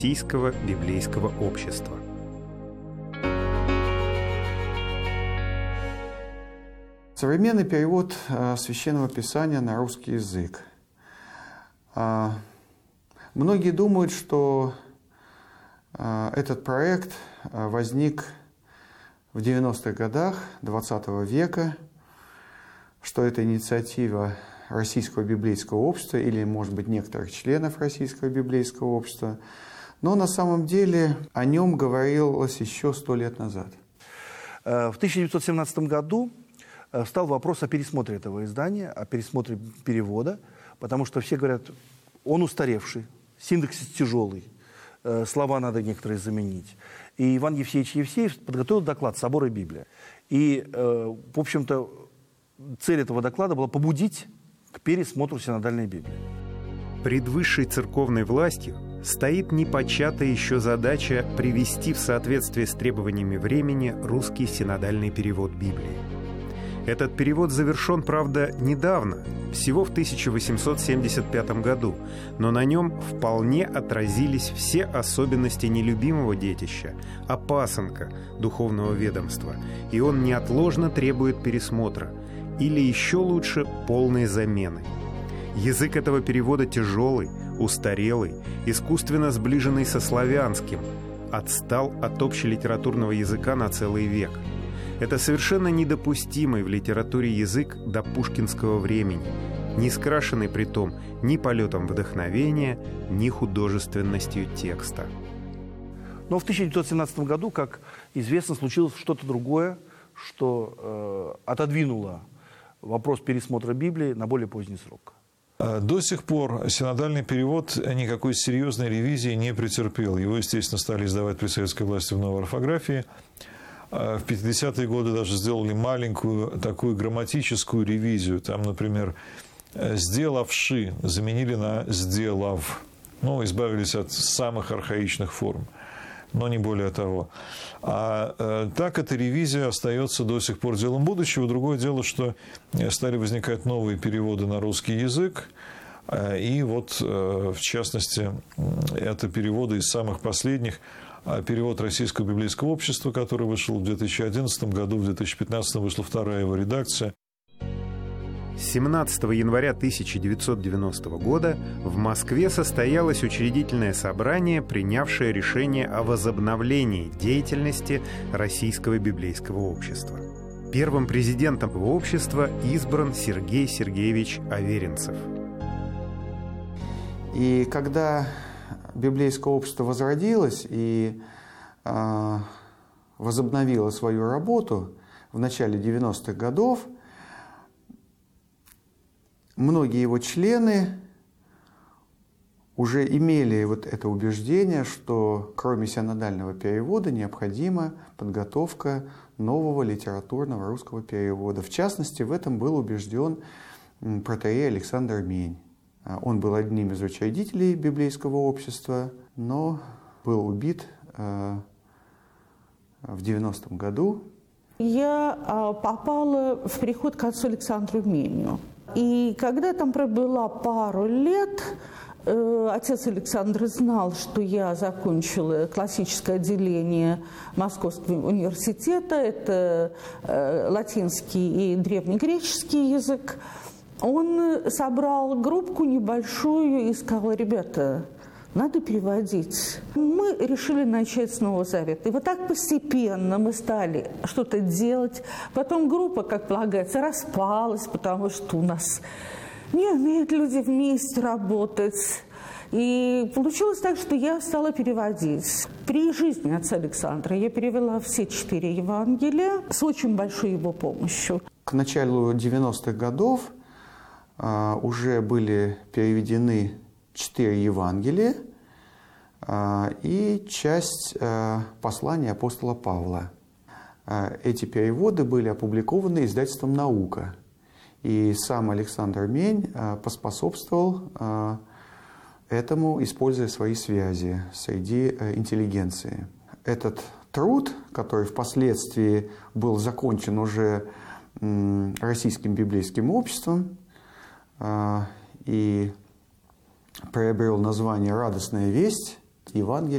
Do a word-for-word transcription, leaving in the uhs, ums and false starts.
Российского библейского общества. Современный перевод Священного Писания на русский язык. Многие думают, что этот проект возник в девяностых годах двадцатого века, что это инициатива Российского библейского общества или, может быть, некоторых членов Российского библейского общества. Но на самом деле о нем говорилось еще сто лет назад. В тысяча девятьсот семнадцатом году встал вопрос о пересмотре этого издания, о пересмотре перевода, потому что все говорят, он устаревший, синтаксис тяжелый, слова надо некоторые заменить. И Иван Евсеевич Евсеев подготовил доклад «Собор и Библия». И, в общем-то, цель этого доклада была побудить к пересмотру синодальной Библии. Пред высшей церковной властью стоит непочатая еще задача привести в соответствие с требованиями времени русский синодальный перевод Библии. Этот перевод завершен, правда, недавно, всего в тысяча восемьсот семьдесят пятом году, но на нем вполне отразились все особенности нелюбимого детища, опасанка духовного ведомства, и он неотложно требует пересмотра, или еще лучше полной замены. Язык этого перевода тяжелый, устарелый, искусственно сближенный со славянским, отстал от общелитературного языка на целый век. Это совершенно недопустимый в литературе язык до пушкинского времени, не скрашенный притом ни полетом вдохновения, ни художественностью текста. Но в тысяча девятьсот семнадцатом году, как известно, случилось что-то другое, что э, отодвинуло вопрос пересмотра Библии на более поздний срок. До сих пор синодальный перевод никакой серьезной ревизии не претерпел. Его, естественно, стали издавать при советской власти в новой орфографии. В пятидесятые годы даже сделали маленькую такую грамматическую ревизию. Там, например, «сделавши» заменили на «сделав». Ну, избавились от самых архаичных форм, но не более того. А э, так эта ревизия остается до сих пор делом будущего. Другое дело, что стали возникать новые переводы на русский язык. Э, и вот, э, в частности, это переводы из самых последних. Перевод Российского библейского общества, который вышел в две тысячи одиннадцатом году, в две тысячи пятнадцатом вышла вторая его редакция. семнадцатого января тысяча девятьсот девяностого года в Москве состоялось учредительное собрание, принявшее решение о возобновлении деятельности Российского библейского общества. Первым президентом его общества избран Сергей Сергеевич Аверинцев. И когда библейское общество возродилось и э, возобновило свою работу в начале девяностых годов, многие его члены уже имели вот это убеждение, что кроме синодального перевода необходима подготовка нового литературного русского перевода. В частности, в этом был убежден протоиерей Александр Мень. Он был одним из учредителей библейского общества, но был убит в девяностом году. Я попала в приход к отцу Александру Меню. И когда там пробыла пару лет, отец Александр знал, что я закончила классическое отделение Московского университета, это латинский и древнегреческий язык. Он собрал группку небольшую и сказал: ребята, надо переводить. Мы решили начать с Нового Завета. И вот так постепенно мы стали что-то делать. Потом группа, как полагается, распалась, потому что у нас не умеют люди вместе работать. И получилось так, что я стала переводить. При жизни отца Александра я перевела все четыре Евангелия с очень большой его помощью. К началу девяностых годов uh, уже были переведены четыре Евангелия uh, и часть uh, послания апостола Павла. Uh, эти переводы были опубликованы издательством «Наука». И сам Александр Мень uh, поспособствовал uh, этому, используя свои связи среди uh, интеллигенции. Этот труд, который впоследствии был закончен уже um, Российским библейским обществом uh, и приобрел название «Радостная весть», Евангелие